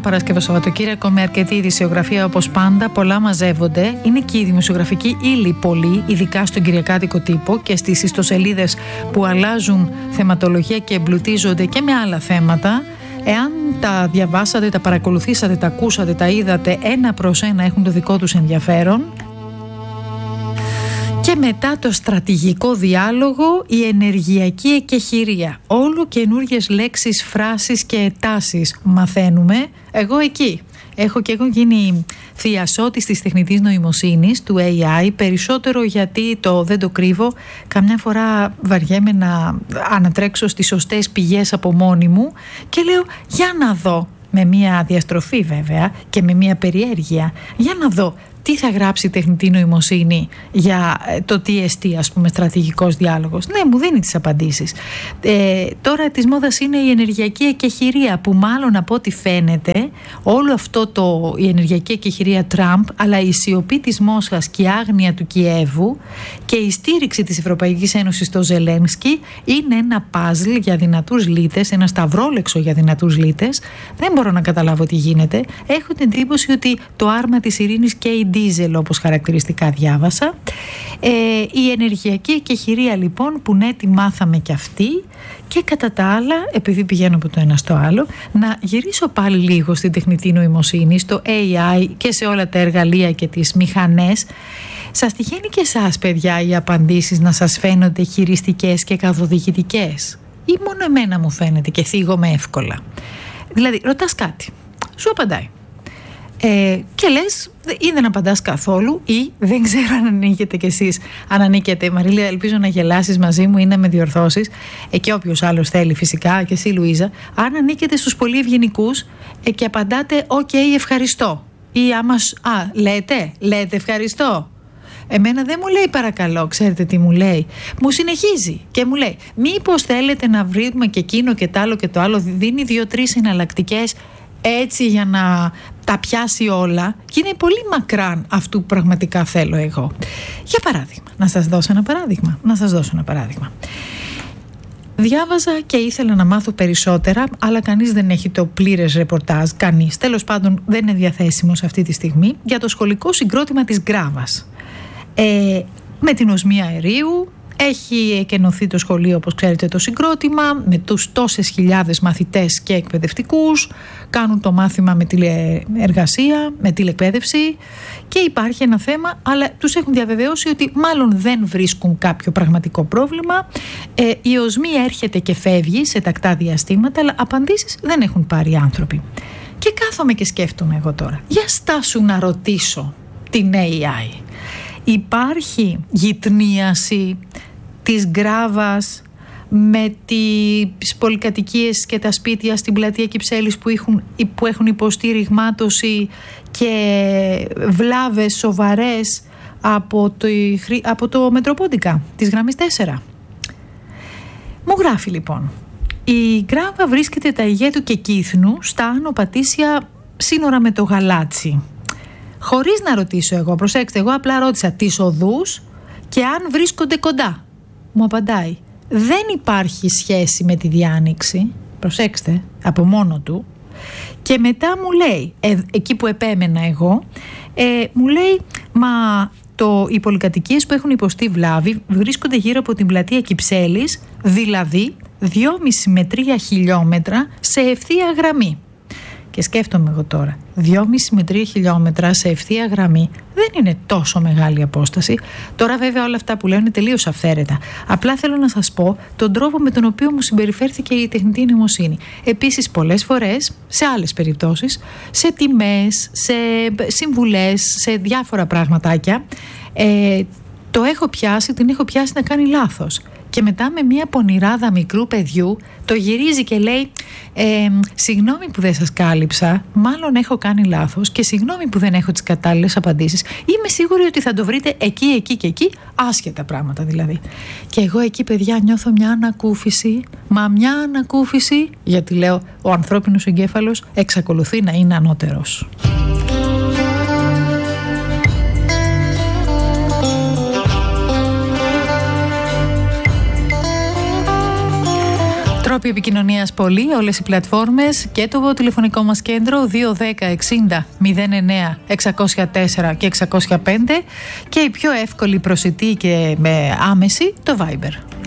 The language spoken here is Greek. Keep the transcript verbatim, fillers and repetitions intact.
Παρασκευό Σαββατοκύριακο με αρκετή ειδησιογραφία όπως πάντα. Πολλά μαζεύονται. Είναι και η δημοσιογραφική ύλη πολύ, ειδικά στον κυριακάτικο τύπο και στις ιστοσελίδες που αλλάζουν θεματολογία και εμπλουτίζονται και με άλλα θέματα. Εάν τα διαβάσατε, τα παρακολουθήσατε, τα ακούσατε, τα είδατε, ένα προς ένα έχουν το δικό τους ενδιαφέρον. Και μετά το στρατηγικό διάλογο, η ενεργειακή εκεχηρία. Όλο καινούργιες λέξεις, φράσεις και τάσεις μαθαίνουμε. Εγώ εκεί. Έχω και εγώ γίνει θειασότης της τεχνητής νοημοσύνης, του έι άι, περισσότερο γιατί το δεν το κρύβω. Καμιά φορά βαριέμαι να ανατρέξω στις σωστές πηγές από μόνη μου και λέω για να δω, με μια διαστροφή βέβαια και με μια περιέργεια, για να δω τι θα γράψει η τεχνητή νοημοσύνη για το τι εστί, ας πούμε, στρατηγικός διάλογος. Ναι, μου δίνει τις απαντήσεις. Ε, τώρα της μόδας είναι η ενεργειακή εκεχηρία, που μάλλον από ό,τι φαίνεται όλο αυτό το, η ενεργειακή εκεχηρία Τραμπ, αλλά η σιωπή της Μόσχας και η άγνοια του Κιέβου και η στήριξη της Ευρωπαϊκής Ένωσης στο Ζελένσκι είναι ένα παζλ για δυνατούς λύτες, ένα σταυρόλεξο για δυνατούς λύτες. Δεν μπορώ να καταλάβω τι γίνεται. Έχω την εντύπωση ότι το άρμα της ειρήνης και η ντίζελ, όπως χαρακτηριστικά διάβασα. Ε, η ενεργειακή εκεχηρία λοιπόν, που ναι, τη μάθαμε κι αυτή. Και κατά τα άλλα, επειδή πηγαίνω από το ένα στο άλλο, να γυρίσω πάλι λίγο στην τεχνητή νοημοσύνη, στο έι άι και σε όλα τα εργαλεία και τις μηχανές. Σας τυχαίνει και εσάς, παιδιά, οι απαντήσεις να σας φαίνονται χειριστικές και καθοδηγητικές, ή μόνο εμένα μου φαίνεται και θίγομαι εύκολα? Δηλαδή, ρωτάς κάτι, σου απαντάει. Ε, και λες ή δεν απαντάς καθόλου, ή δεν ξέρω αν ανήκετε κι εσείς. Αν ανήκετε, Μαρίλια, ελπίζω να γελάσεις μαζί μου ή να με διορθώσεις, ε, και όποιος άλλος θέλει φυσικά, και εσύ Λουίζα. Αν ανήκετε στους πολύ ευγενικούς ε, και απαντάτε «οκ, ευχαριστώ», ή άμα α, λέτε, λέτε ευχαριστώ. Εμένα δεν μου λέει παρακαλώ, ξέρετε τι μου λέει? Μου συνεχίζει και μου λέει μήπως θέλετε να βρούμε και εκείνο και το άλλο και το άλλο. Δίνει δύο-τρεις εναλλακτικές έτσι για να τα πιάσει όλα, και είναι πολύ μακράν αυτού που πραγματικά θέλω εγώ. Για παράδειγμα, να σας δώσω ένα παράδειγμα. Να σας δώσω ένα παράδειγμα. Διάβαζα και ήθελα να μάθω περισσότερα, αλλά κανείς δεν έχει το πλήρες ρεπορτάζ, κανείς. Τέλος πάντων, δεν είναι διαθέσιμος αυτή τη στιγμή, για το σχολικό συγκρότημα της Γκράβας. Ε, με την οσμία αερίου. Έχει εκενωθεί το σχολείο, όπως ξέρετε, το συγκρότημα, με τους τόσες χιλιάδες μαθητές και εκπαιδευτικούς. Κάνουν το μάθημα με τηλεεργασία, με τηλεκπαίδευση, και υπάρχει ένα θέμα, αλλά τους έχουν διαβεβαιώσει ότι μάλλον δεν βρίσκουν κάποιο πραγματικό πρόβλημα. Ε, η οσμή έρχεται και φεύγει σε τακτά διαστήματα, αλλά απαντήσεις δεν έχουν πάρει οι άνθρωποι. Και κάθομαι και σκέφτομαι εγώ τώρα, για στάσου να ρωτήσω την έι άι. Υπάρχει γυτνίαση της Γκράβας με τις πολυκατοικίες και τα σπίτια στην πλατεία Κυψέλης που έχουν, που έχουν υποστεί ρηγμάτωση και βλάβες σοβαρές από το, από το Μετροπόντικα της γραμμής τέσσερα? Μου γράφει λοιπόν, η Γκράβα βρίσκεται τα Αιγαίτου και Κύθνου στα Άνω Πατήσια, σύνορα με το Γαλάτσι. Χωρίς να ρωτήσω εγώ, προσέξτε, εγώ απλά ρώτησα τις οδούς και αν βρίσκονται κοντά. Μου απαντάει, δεν υπάρχει σχέση με τη διάνοιξη, προσέξτε, από μόνο του. Και μετά μου λέει, ε, εκεί που επέμενα εγώ, ε, μου λέει, μα το, οι πολυκατοικίες που έχουν υποστεί βλάβη βρίσκονται γύρω από την πλατεία Κυψέλης, δηλαδή δυόμισι με τρία χιλιόμετρα σε ευθεία γραμμή. Και σκέφτομαι εγώ τώρα, δυόμισι με τρία χιλιόμετρα σε ευθεία γραμμή δεν είναι τόσο μεγάλη απόσταση. Τώρα βέβαια όλα αυτά που λέω είναι τελείως αυθαίρετα. Απλά θέλω να σας πω τον τρόπο με τον οποίο μου συμπεριφέρθηκε η τεχνητή νοημοσύνη. Επίσης πολλές φορές, σε άλλες περιπτώσεις, σε τιμές, σε συμβουλές, σε διάφορα πραγματάκια, ε, το έχω πιάσει, την έχω πιάσει να κάνει λάθος. Και μετά με μια πονηράδα μικρού παιδιού το γυρίζει και λέει ε, συγγνώμη που δεν σας κάλυψα, μάλλον έχω κάνει λάθος και συγγνώμη που δεν έχω τις κατάλληλες απαντήσεις. Είμαι σίγουρη ότι θα το βρείτε εκεί, εκεί και εκεί, άσχετα πράγματα δηλαδή. Και εγώ εκεί, παιδιά, νιώθω μια ανακούφιση, μα μια ανακούφιση, γιατί λέω ο ανθρώπινος εγκέφαλος εξακολουθεί να είναι ανώτερος. Τρόποι επικοινωνίας πολλοί, όλες οι πλατφόρμες και το τηλεφωνικό μας κέντρο δύο ένα μηδέν εξήντα μηδέν εννέα εξακόσια τέσσερα και εξακόσια πέντε και η πιο εύκολη προσιτή και με άμεση το Viber.